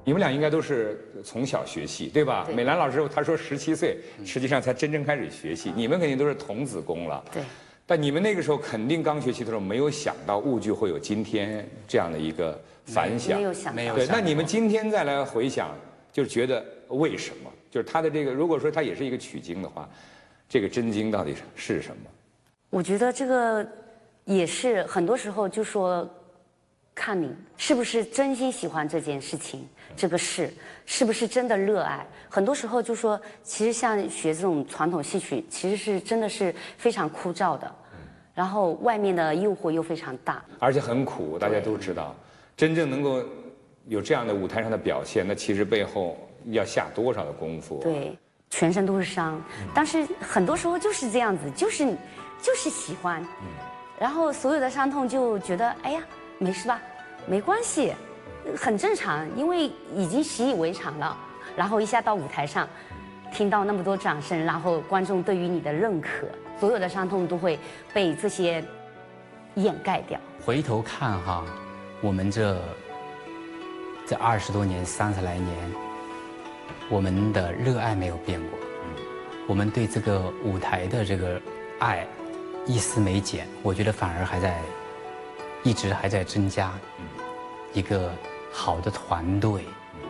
你们俩应该都是从小学戏，对吧？美兰老师她说17岁，实际上才真正开始学戏。你们肯定都是童子功了。 对。 但你们那个时候肯定刚学戏的时候，没有想到豫剧会有今天这样的一个反响。 没有想到。 没有。 对，那你们今天再来回想，就是觉得为什么？就是他的这个，如果说他也是一个曲经的话，这个真经到底是什么？ 我觉得这个也是很多时候就说，看你是不是真心喜欢这件事情，这个事是不是真的热爱。很多时候就说，其实像学这种传统戏曲，其实是真的是非常枯燥的，然后外面的诱惑又非常大， 而且很苦，大家都知道。真正能够有这样的舞台上的表现，那其实背后要下多少的功夫？ 对，全身都是伤。但是很多时候就是这样子，就是喜欢，然后所有的伤痛就觉得哎呀没事吧，没关系，很正常，因为已经习以为常了。然后一下到舞台上，听到那么多掌声，然后观众对于你的认可，所有的伤痛都会被这些掩盖掉。 回头看哈，我们这20多年、30来年，我们的热爱没有变过，我们对这个舞台的这个爱一丝没减，我觉得反而一直还在增加。一个好的团队，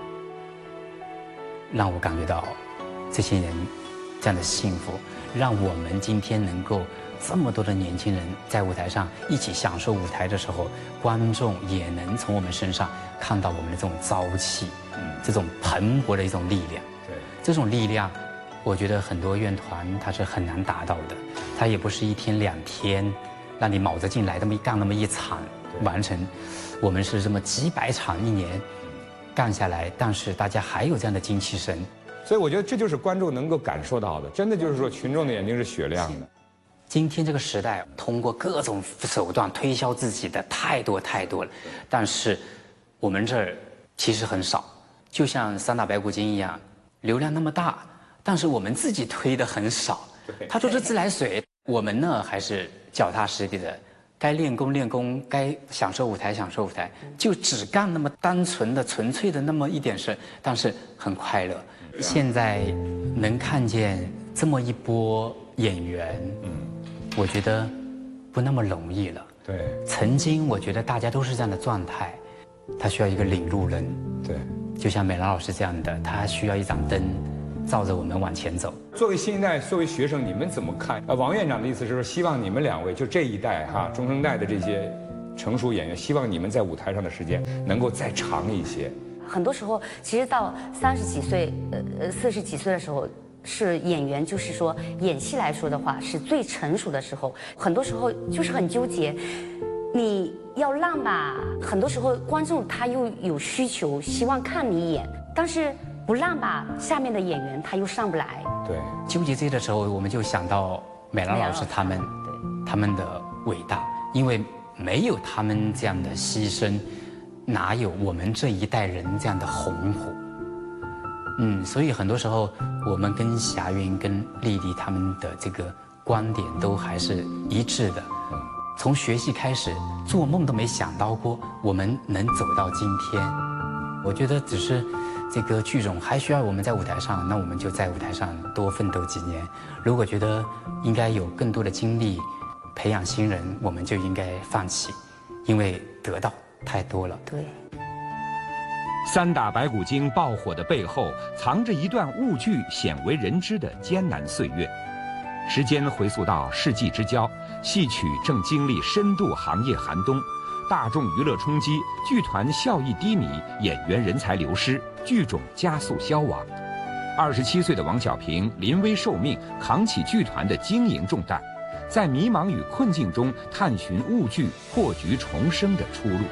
让我感觉到这些人这样的幸福，让我们今天能够这么多的年轻人在舞台上一起享受舞台的时候，观众也能从我们身上看到我们的这种朝气，这种蓬勃的一种力量。 对， 这种力量，我觉得很多院团它是很难达到的，它也不是1天2天让你卯着劲来那么一场完成。我们是这么几百场1年干下来，但是大家还有这样的精气神， 所以我觉得这就是观众能够感受到的，真的就是说群众的眼睛是雪亮的。 今天这个时代，通过各种手段推销自己的太多了，但是我们这儿其实很少，就像三打白骨精一样，流量那么大，但是我们自己推的很少。他说是自来水，我们呢还是脚踏实地的。该练功，该享受舞台，就只干那么单纯的、纯粹的那么一点事，但是很快乐。现在能看见这么一波演员，我觉得不那么容易了。 对， 曾经我觉得大家都是这样的状态，他需要一个领路人。 对， 就像美兰老师这样的，他需要一盏灯，照着我们往前走。 作为新一代，作为学生，你们怎么看？王院长的意思是说，希望你们2位就这一代中生代的这些成熟演员，希望你们在舞台上的时间能够再长一些。 很多时候，其实到30几岁、40几岁的时候，是演员，就是说演戏来说的话，是最成熟的时候。很多时候就是很纠结，你要让吧，很多时候观众他又有需求，希望看你演，但是不让吧，下面的演员他又上不来。 对， 纠结这些的时候，我们就想到美兰老师他们的伟大，因为没有他们这样的牺牲，哪有我们这一代人这样的红火？所以很多时候我们跟霞云、跟丽丽他们的这个观点都还是一致的。从学戏开始，做梦都没想到过我们能走到今天。我觉得只是这个剧种还需要我们在舞台上，那我们就在舞台上多奋斗几年。如果觉得应该有更多的精力培养新人，我们就应该放弃，因为得到太多了。 对。 三打白骨精爆火的背后，藏着一段豫剧鲜为人知的艰难岁月。时间回溯到世纪之交，戏曲正经历深度行业寒冬，大众娱乐冲击，剧团效益低迷，演员人才流失，剧种加速消亡。27岁的王小平临危受命，扛起剧团的经营重担，在迷茫与困境中探寻豫剧破局重生的出路。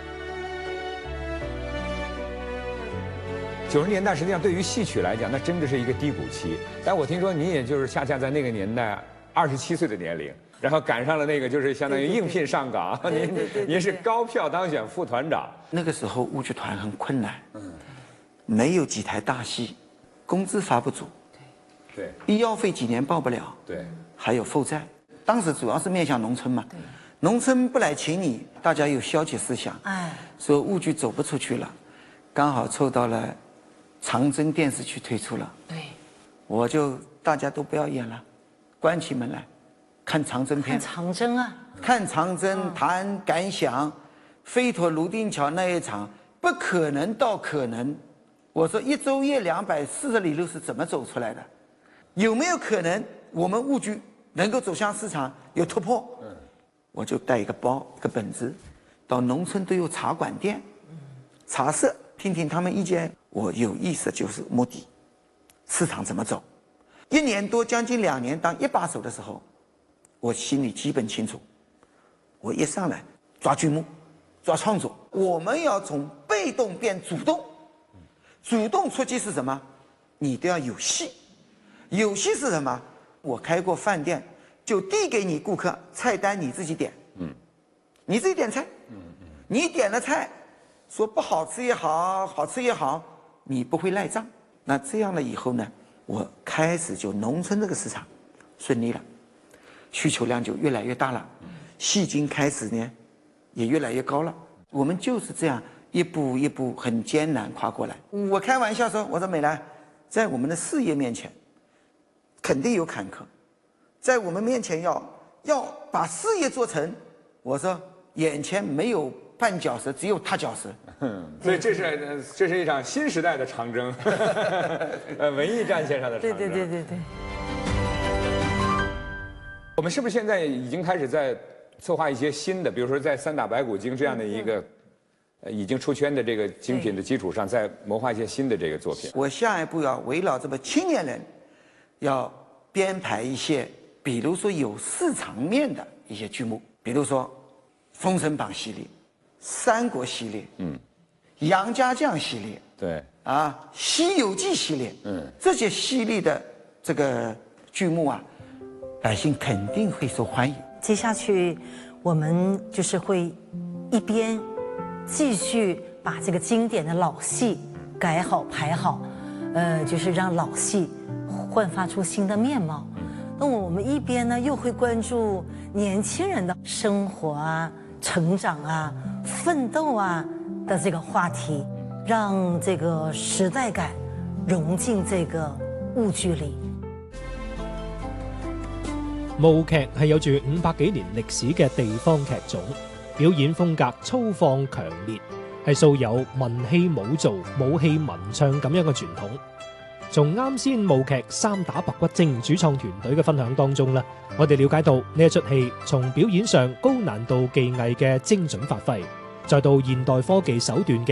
90年代实际上对于戏曲来讲，那真的是一个低谷期。但我听说你也就是恰恰在那个年代，27岁的年龄，然后赶上了那个就是相当于应聘上岗，您是高票当选副团长。 那个时候豫剧团很困难，没有几台大戏，工资发不足， 对， 医药费几年报不了， 对， 还有负债。当时主要是面向农村嘛，农村不来请你，大家有消极思想，说豫剧走不出去了，刚好凑到了长征电视剧推出了， 对， 我就大家都不要演了，关起门来看长征片， 看长征啊， 看长征谈感想，飞陀泸定桥那一场不可能到可能，我说一昼夜240里路是怎么走出来的？有没有可能我们务居能够走向市场有突破？我就带一个包一个本子，到农村都有茶馆店、茶社，听听他们意见。我有意思就是目的，市场怎么走？1年多将近2年当一把手的时候，我心里基本清楚。我一上来抓剧目，抓创作，我们要从被动变主动。主动出击是什么？你都要有戏。有戏是什么？我开过饭店，就递给你顾客菜单，你自己点。你自己点菜。你点了菜，说不好吃也好，好吃也好，你不会赖账。那这样了以后呢，我开始就农村这个市场顺利了，需求量就越来越大了，戏精开始呢也越来越高了。我们就是这样一步一步很艰难跨过来。我开玩笑说，我说美兰，在我们的事业面前肯定有坎坷，在我们面前要把事业做成，我说眼前没有绊脚石，只有踏脚石。 所以这是一场新时代的长征，文艺战线上的长征。 对。 我们是不是现在已经开始在策划一些新的，比如说在三打白骨精这样的一个已经出圈的这个精品的基础上，再谋划一些新的这个作品？ 我下一步要围绕这么青年人，要编排一些，比如说有市场面的一些剧目，比如说《封神榜》系列、三国系列，杨家将系列， 对， 《西游记》系列，这些系列的这个剧目啊，百姓肯定会受欢迎。 接下去我们就是会一边继续把这个经典的老戏改好排好，就是让老戏焕发出新的面貌。那我们一边呢又会关注年轻人的生活啊、成长啊、奋斗啊的这个话题，让这个时代感融进這個豫劇裏。 舞劇係有住500幾年歷史嘅地方劇種，表演風格粗放強烈，係素有文戲武做、武戲文唱咁樣嘅傳統。從啱先舞劇三打白骨精主創團隊嘅分享當中呢，我哋了解到呢一出戲從表演上高難度技藝嘅精準發揮，再到現代科技手段嘅